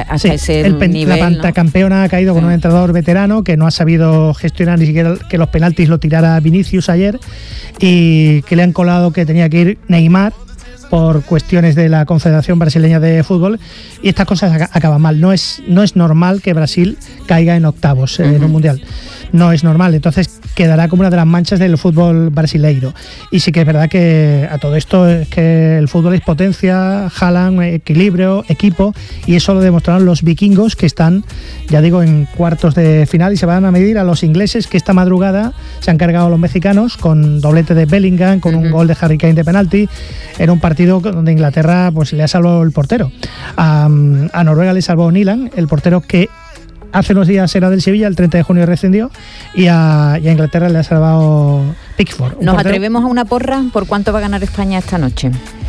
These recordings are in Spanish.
hasta ese nivel. La pentacampeona ha caído con un entrenador veterano que no ha sabido gestionar ni siquiera que los penaltis lo tirara Vinicius ayer, y que le han colado que tenía que ir Neymar por cuestiones de la Confederación Brasileña de Fútbol, y estas cosas acaban mal. No es normal que Brasil caiga en octavos en un mundial. No es normal, entonces quedará como una de las manchas del fútbol brasileiro. Y sí que es verdad que a todo esto es que el fútbol es potencia, Haaland, equilibrio, equipo, y eso lo demostraron los vikingos, que están, ya digo, en cuartos de final, y se van a medir a los ingleses, que esta madrugada se han cargado a los mexicanos con doblete de Bellingham, con un gol de Harry Kane de penalti, en un partido donde Inglaterra pues le ha salvado el portero. A Noruega le salvó Nyland, el portero que hace unos días era del Sevilla, el 30 de junio rescindió, y a Inglaterra le ha salvado Pickford. ¿Nos atrevemos a una porra? ¿Por cuánto va a ganar España esta noche?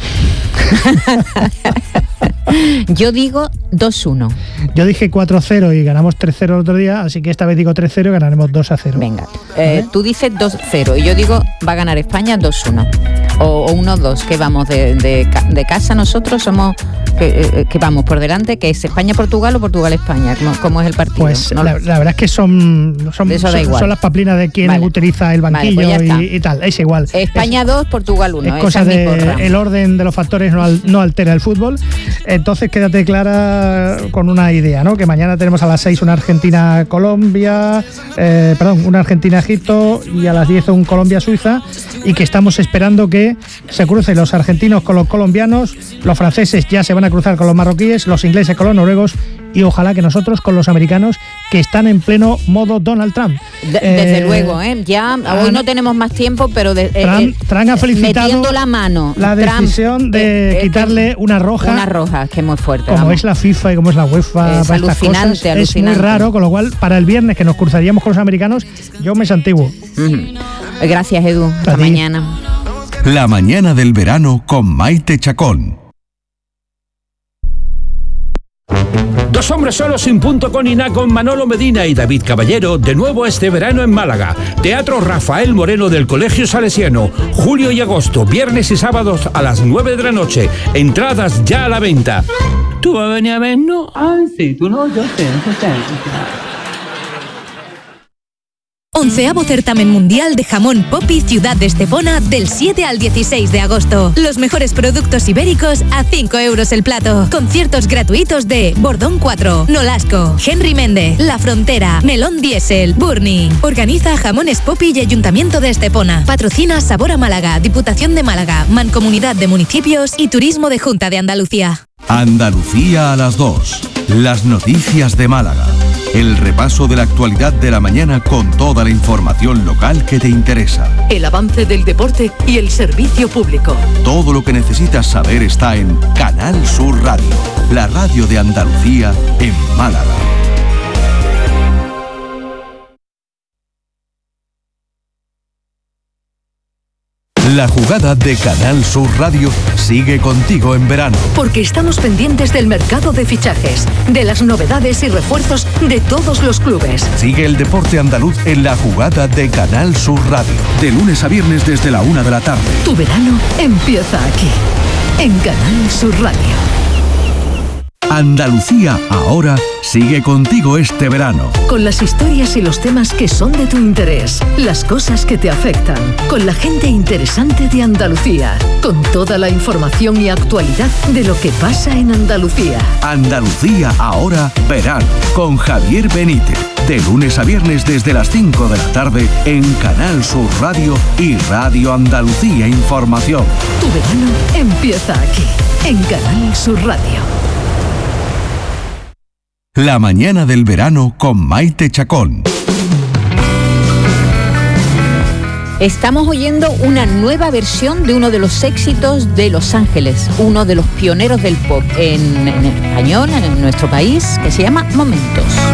Yo digo 2-1. Yo dije 4-0 y ganamos 3-0 el otro día, así que esta vez digo 3-0 y ganaremos 2-0. Venga, tú dices 2-0 y yo digo va a ganar España 2-1 o 1-2, que vamos de casa nosotros somos que vamos por delante, que es España-Portugal o Portugal-España, ¿cómo es el partido? Pues la verdad es que son las paplinas de quien utiliza el banquillo, pues y tal, es igual. España 2, Portugal 1. Es cosa el orden de los factores no altera el fútbol. Entonces quédate clara con una idea, ¿no? Que mañana tenemos a las 6 una Argentina-Colombia, una Argentina-Egipto, y a las 10 un Colombia-Suiza, y que estamos esperando que se crucen los argentinos con los colombianos, los franceses ya se van a cruzar con los marroquíes, los ingleses con los noruegos, y ojalá que nosotros con los americanos, que están en pleno modo Donald Trump. Desde luego, ya hoy no tenemos más tiempo, pero Trump ha felicitado metiendo la mano la decisión de quitarle una roja, que es muy fuerte. Como es la FIFA y como es la UEFA, es alucinante. Es muy raro, con lo cual para el viernes que nos cruzaríamos con los americanos, yo me santiguo. Gracias, Edu. Hasta mañana. La mañana del verano con Maite Chacón. Dos hombres solos sin punto con Iná, con Manolo Medina y David Caballero, de nuevo este verano en Málaga. Teatro Rafael Moreno del Colegio Salesiano, julio y agosto, viernes y sábados a las 9 de la noche. Entradas ya a la venta. ¿Tú vas a venir a ver, no? Ah, sí, tú no, yo sé. 11º certamen mundial de jamón Popi Ciudad de Estepona del 7 al 16 de agosto. Los mejores productos ibéricos a 5 euros el plato. Conciertos gratuitos de Bordón 4, Nolasco, Henry Méndez, La Frontera, Melón Diesel, Burni. Organiza Jamones Popi y Ayuntamiento de Estepona. Patrocina Sabor a Málaga, Diputación de Málaga, Mancomunidad de Municipios y Turismo de Junta de Andalucía. Andalucía a las 2. Las noticias de Málaga. El repaso de la actualidad de la mañana con toda la información local que te interesa. El avance del deporte y el servicio público. Todo lo que necesitas saber está en Canal Sur Radio, la radio de Andalucía en Málaga. La jugada de Canal Sur Radio sigue contigo en verano. Porque estamos pendientes del mercado de fichajes, de las novedades y refuerzos de todos los clubes. Sigue el deporte andaluz en la jugada de Canal Sur Radio. De lunes a viernes desde la 1 de la tarde. Tu verano empieza aquí, en Canal Sur Radio. Andalucía ahora sigue contigo este verano. Con las historias y los temas que son de tu interés, las cosas que te afectan, con la gente interesante de Andalucía, con toda la información y actualidad de lo que pasa en Andalucía. Andalucía ahora verano, con Javier Benítez. De lunes a viernes desde las 5 de la tarde en Canal Sur Radio y Radio Andalucía Información. Tu verano empieza aquí, en Canal Sur Radio. La mañana del verano con Maite Chacón. Estamos oyendo una nueva versión de uno de los éxitos de Los Ángeles, uno de los pioneros del pop en español, en nuestro país, que se llama Momentos.